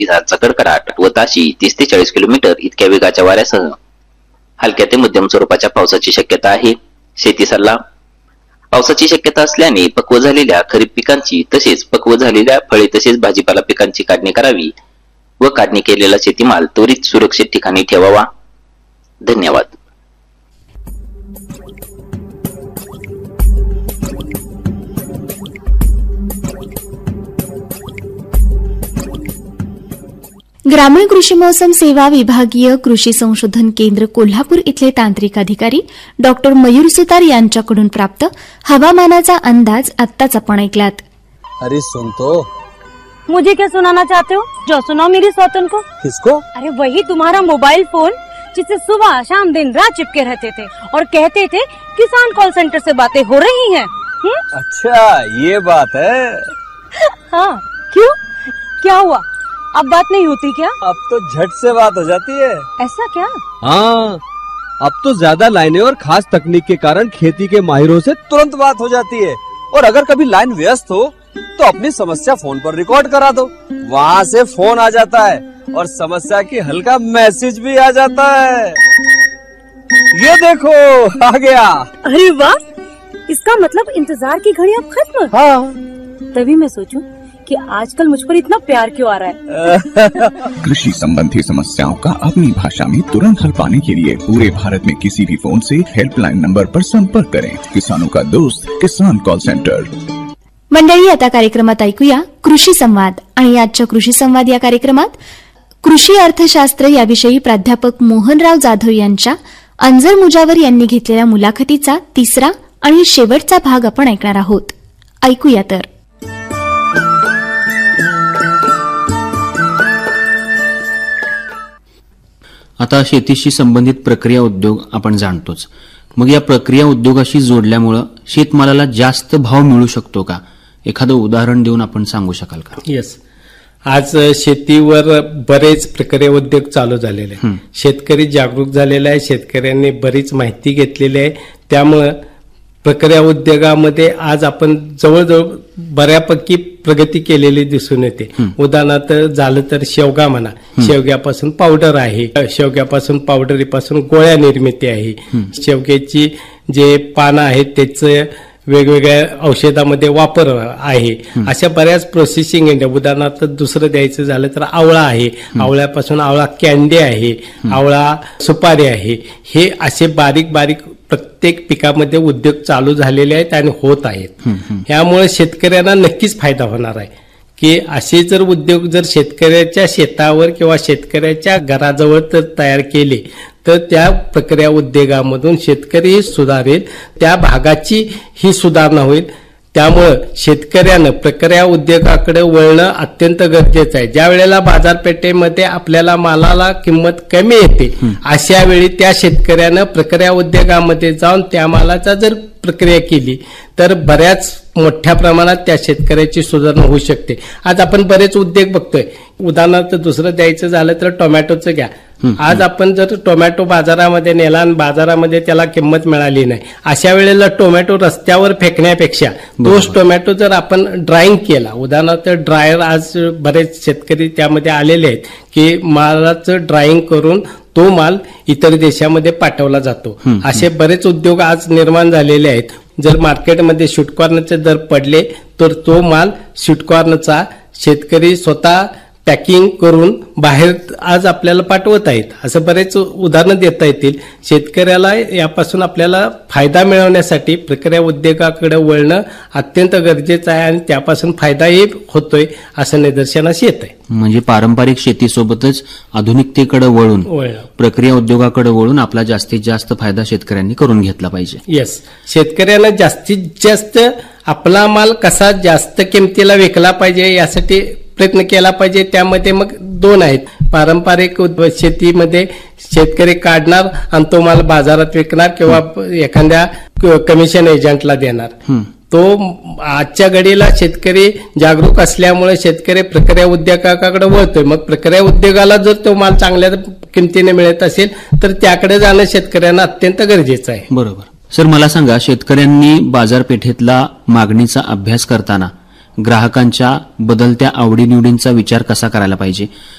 विजांचा कडकडाट व ताशी 30 ते 40 किलोमीटर इतक्या वेगाच्या वाऱ्यासह हलक्या ते मध्यम स्वरूपाच्या पावसाची शक्यता आहे. शेती सल्ला. पावसाची शक्यता असल्याने पक्व झालेल्या खरीप पिकांची तसेच पक्व झालेल्या फळे तसेच भाजीपाला पिकांची काढणी करावी व काढणी केलेला शेतीमाल त्वरित सुरक्षित ठिकाणी ठेवावा. धन्यवाद. ग्रामीण कृषी मौसम सेवा विभागीय कृषी संशोधन केंद्र कोल्हापूर इथले तांत्रिक अधिकारी डॉक्टर मयूर सुतार यांच्याकडून प्राप्त हवामानाचा अंदाज आत्ताच आपण ऐकलात. अरे सुन तो. मुझे क्या सुनाना चाहते हो? जो सुनाओ मेरी सौतन को. किसको? अरे वही तुम्हारा मोबाइल फोन जिससे सुबह शाम दिन रात चिपके रहते थे और कहते थे किसान कॉल सेंटर से बातें हो रही हैं. अच्छा ये बात है. हाँ क्यों, क्या हुआ? अब बात नहीं होती क्या? अब तो झट से बात हो जाती है. ऐसा क्या? हाँ अब तो ज्यादा लाइनें और खास तकनीक के कारण खेती के माहिरों से तुरंत बात हो जाती है. और अगर कभी लाइन व्यस्त हो तो अपनी समस्या फोन पर रिकॉर्ड करा दो, वहाँ से फोन आ जाता है और समस्या की हल का मैसेज भी आ जाता है. ये देखो आ गया. अरे वाह, इसका मतलब इंतजार की घड़ी अब खत्म. हाँ तभी मैं सोचूं कि आजकल मुझ पर इतना प्यार क्यों आ रहा है. कृषि संबंधी समस्याओं का अपनी भाषा में तुरंत हल पाने के लिए पूरे भारत में किसी भी फोन से हेल्पलाइन नंबर पर संपर्क करें. किसानों का दोस्त किसान कॉल सेंटर. मंडळी, आता कार्यक्रमात ऐकूया कृषी संवाद. आणि आजच्या कृषी संवाद या कार्यक्रमात कृषी अर्थशास्त्र याविषयी प्राध्यापक मोहनराव जाधव यांच्या अंजर मुजावर यांनी घेतलेल्या मुलाखतीचा तिसरा आणि शेवटचा भाग आपण ऐकणार आहोत. ऐकूया तर. आता शेतीशी संबंधित प्रक्रिया उद्योग आपण जाणतोच. मग या प्रक्रिया उद्योगाशी जोडल्यामुळे शेतमालाला जास्त भाव मिळू शकतो का? एखादं उदाहरण देऊन आपण सांगू शकाल का? येस. आज शेतीवर बरेच प्रक्रिया उद्योग चालू झालेले आहे. शेतकरी जागरूक झालेला आहे. शेतकऱ्यांनी बरीच माहिती घेतलेली आहे. त्यामुळे प्रक्रिया उद्योगामध्ये आज आपण जवळजवळ बऱ्यापैकी प्रगती केलेली दिसून येते. उदाहरणार्थ झालं तर शेवगा म्हणा. शेवग्यापासून पावडर आहे. शेवग्यापासून पावडरीपासून गोळ्या निर्मिती आहे. शेवग्याची जे पानं आहेत त्याचं वेगवेगळ्या औषधामध्ये वापर आहे. अशा बऱ्याच प्रोसेसिंग आहे. उदाहरणार्थ दुसरं द्यायचं झालं तर आवळा आहे. आवळ्यापासून आवळा कॅन्डी आहे. आवळा सुपारी आहे. हे असे बारीक बारीक प्रत्येक पिकामध्ये उद्योग चालू झालेले आहेत आणि होत आहेत. यामुळे शेतकऱ्यांना नक्कीच फायदा होणार आहे की असे जर उद्योग जर शेतकऱ्याच्या शेतावर किंवा शेतकऱ्याच्या घराजवळ तर तयार केले तर त्या प्रक्रिया उद्योगामधून शेतकरी सुधारेल. त्या भागाची ही सुधारणा होईल. त्यामुळं शेतकऱ्यानं प्रक्रिया उद्योगाकडे वळणं अत्यंत गरजेचं आहे. ज्या वेळेला बाजारपेठेमध्ये आपल्याला मालाला किंमत कमी येते अशा वेळी त्या शेतकऱ्यानं प्रक्रिया उद्योगामध्ये जाऊन त्या मालाचा जर प्रक्रिया केली तर बऱ्याच मोठ्या प्रमाणात त्या शेतकऱ्याची सुधारणा होऊ शकते. आज आपण बरेच उद्योग बघतोय. उदाहरणार्थ दुसरं द्यायचं झालं तर टोमॅटोचं घ्या. आज आपण जर टोमॅटो बाजारामध्ये नेला आणि बाजारामध्ये त्याला किंमत मिळाली नाही अशा वेळेला टोमॅटो रस्त्यावर फेकण्यापेक्षा तोच टोमॅटो जर आपण ड्रायिंग केला. उदाहरणार्थ ड्रायर आज बरेच शेतकरी त्यामध्ये आलेले आहेत की मालाचं ड्रायिंग करून तो माल इतर देशामध्ये पाठवला जातो. असे बरेच उद्योग आज निर्माण झालेले आहेत. जर मार्केटमध्ये स्वीटकॉर्नचे दर पडले तर तो माल स्वीटकॉर्नचा शेतकरी स्वतः पॅकिंग करून बाहेर आज आपल्याला पाठवत आहेत. असं बरेच उदाहरणं देता येतील. शेतकऱ्याला यापासून आपल्याला फायदा मिळवण्यासाठी प्रक्रिया उद्योगाकडे वळणं अत्यंत गरजेचं आहे आणि त्यापासून फायदाही होतोय असं निदर्शनास येत आहे. म्हणजे पारंपरिक शेतीसोबतच आधुनिकतेकडे वळून प्रक्रिया उद्योगाकडे वळून आपला जास्तीत जास्त फायदा शेतकऱ्यांनी करून घेतला पाहिजे. येस. शेतकऱ्यांना जास्तीत जास्त आपला माल कसा जास्त किमतीला विकला पाहिजे यासाठी प्रयत्न केला पाहिजे. त्यामध्ये मग दोन आहेत. पारंपरिक शेतीमध्ये शेतकरी काढणार आणि तो माल बाजारात विकणार किंवा एखाद्या कमिशन एजंटला देणार. तो आजच्या घडीला शेतकरी जागरूक असल्यामुळे शेतकरी प्रक्रिया उद्योगाकडे वळतोय. मग प्रक्रिया उद्योगाला जर तो माल चांगल्या किमतीने मिळत असेल तर त्याकडे जाणं शेतकऱ्यांना अत्यंत गरजेचं आहे. बरोबर. सर, मला सांगा, शेतकऱ्यांनी बाजारपेठेतला मागणीचा अभ्यास करताना ग्राहकांच्या बदलत्या आवडीनिवडींचा विचार कसा करायला पाहिजे?